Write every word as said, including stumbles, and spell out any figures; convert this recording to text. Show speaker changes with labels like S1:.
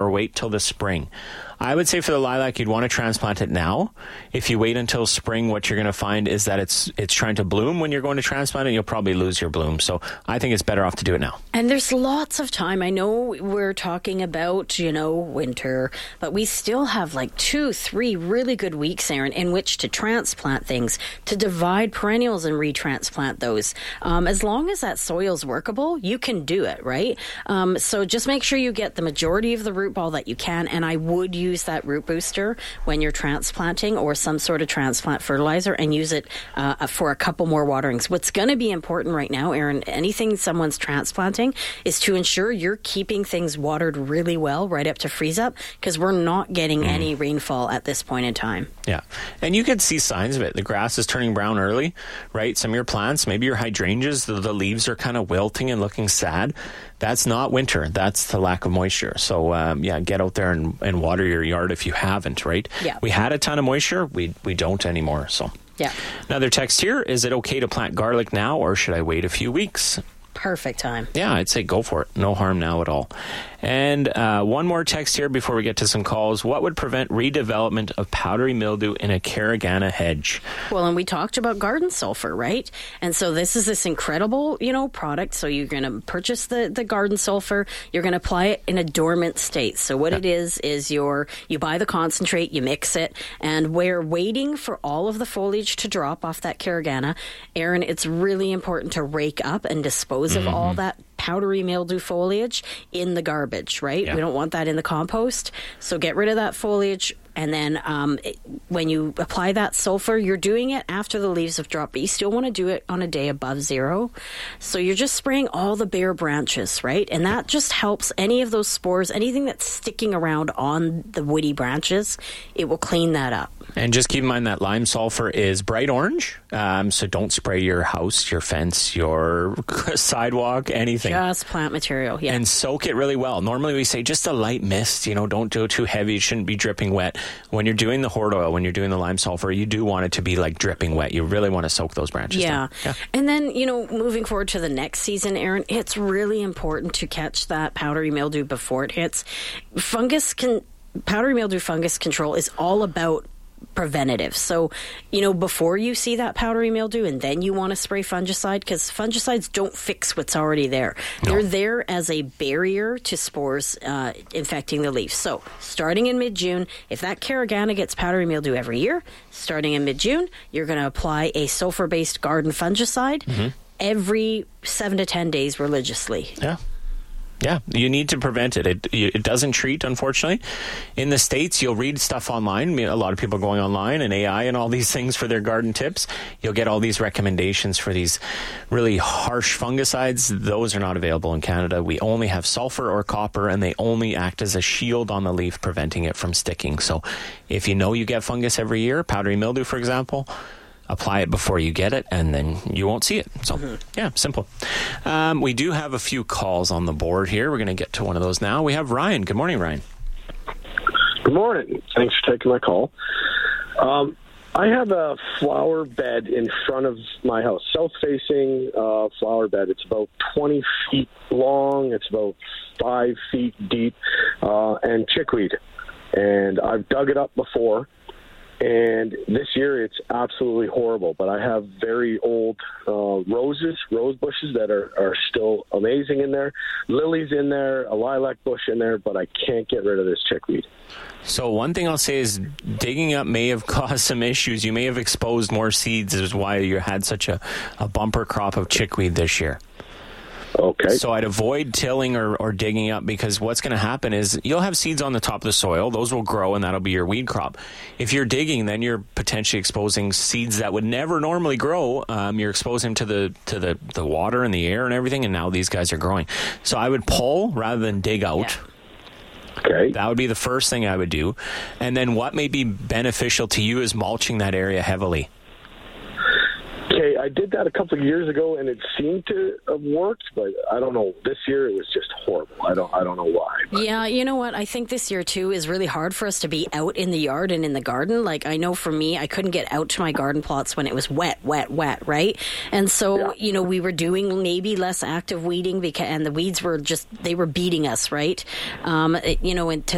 S1: or wait till the spring? I would say for the lilac, you'd want to transplant it now. If you wait until spring, what you're going to find is that it's it's trying to bloom when you're going to transplant it. You'll probably lose your bloom. So I think it's better off to do it now.
S2: And there's lots of time. I know we're talking about, you know, winter, but we still have like two, three really good weeks, Aaron, in which to transplant things, to divide perennials and retransplant those. Um, as long as that soil's workable, you can do it, right? Um, so just make sure you get the majority of the root ball that you can. And I would use Use that root booster when you're transplanting or some sort of transplant fertilizer and use it uh, for a couple more waterings. What's going to be important right now, Aaron, anything someone's transplanting is to ensure you're keeping things watered really well right up to freeze up because we're not getting mm. any rainfall at this point in time.
S1: Yeah. And you can see signs of it. The grass is turning brown early, right? Some of your plants, maybe your hydrangeas, the, the leaves are kind of wilting and looking sad. That's not winter. That's the lack of moisture. So, um, yeah, get out there and, and water your yard if you haven't, right?
S2: Yeah.
S1: We had a ton of moisture. We we don't anymore. So,
S2: yeah.
S1: Another text here. Is it okay to plant garlic now or should I wait a few weeks?
S2: Perfect time.
S1: Yeah, I'd say go for it. No harm now at all. And uh, one more text here before we get to some calls. What would prevent redevelopment of powdery mildew in a Carolina hedge?
S2: Well, and we talked about garden sulfur, right? And so this is this incredible, you know, product. So you're going to purchase the, the garden sulfur. You're going to apply it in a dormant state. So what yeah. it is, is your, you buy the concentrate, you mix it, and we're waiting for all of the foliage to drop off that Carolina. Aaron, it's really important to rake up and dispose mm-hmm. of all that powdery mildew foliage in the garbage, right? Yeah. We don't want that in the compost. So get rid of that foliage. And then um, it, when you apply that sulfur, you're doing it after the leaves have dropped, but you still want to do it on a day above zero. So you're just spraying all the bare branches, right? And that just helps any of those spores, anything that's sticking around on the woody branches, it will clean that up.
S1: And just keep in mind that lime sulfur is bright orange, um, so don't spray your house, your fence, your sidewalk, anything.
S2: Just plant material, yeah.
S1: And soak it really well. Normally we say just a light mist, you know, don't go too heavy. It shouldn't be dripping wet. When you're doing the hort oil, when you're doing the lime sulfur, you do want it to be like dripping wet. You really want to soak those branches
S2: yeah.
S1: down. Yeah.
S2: And then, you know, moving forward to the next season, Aaron, it's really important to catch that powdery mildew before it hits. Fungus can, powdery mildew fungus control is all about preventative. So, you know, before you see that powdery mildew and then you want to spray fungicide, because fungicides don't fix what's already there. No. They're there as a barrier to spores uh, infecting the leaves. So starting in mid-June, if that Carolina gets powdery mildew every year, starting in mid-June, you're going to apply a sulfur-based garden fungicide mm-hmm. every seven to ten days religiously.
S1: Yeah. Yeah, you need to prevent it. It it doesn't treat, unfortunately. In the States, you'll read stuff online. I mean, a lot of people are going online and A I and all these things for their garden tips. You'll get all these recommendations for these really harsh fungicides. Those are not available in Canada. We only have sulfur or copper, and they only act as a shield on the leaf, preventing it from sticking. So if you know you get fungus every year, powdery mildew, for example, apply it before you get it, and then you won't see it. So, mm-hmm. yeah, simple. Um, we do have a few calls on the board here. We're going to get to one of those now. We have Ryan. Good morning, Ryan.
S3: Good morning. Thanks for taking my call. Um, I have a flower bed in front of my house, south-facing uh, flower bed. It's about twenty feet long. It's about five feet deep, uh, and chickweed. And I've dug it up before. And this year it's absolutely horrible, but I have very old uh, roses, rose bushes that are, are still amazing in there, lilies in there, a lilac bush in there, but I can't get rid of this chickweed.
S1: So one thing I'll say is digging up may have caused some issues. You may have exposed more seeds, is why you had such a, a bumper crop of chickweed this year.
S3: Okay.
S1: So I'd avoid tilling or, or digging up, because what's going to happen is you'll have seeds on the top of the soil. Those will grow, and that'll be your weed crop. If you're digging, then you're potentially exposing seeds that would never normally grow. Um, you're exposing them to the to the, the water and the air and everything, and now these guys are growing. So I would pull rather than dig out.
S3: Yeah. Okay.
S1: That would be the first thing I would do. And then what may be beneficial to you is mulching that area heavily.
S3: Okay, I did that a couple of years ago, and it seemed to have worked, but I don't know. This year, it was just horrible. I don't, I don't know why. But.
S2: Yeah, you know what? I think this year too is really hard for us to be out in the yard and in the garden. Like I know for me, I couldn't get out to my garden plots when it was wet, wet, wet, right? And so yeah. you know, we were doing maybe less active weeding because, and the weeds were just they were beating us, right? Um, it, you know, and to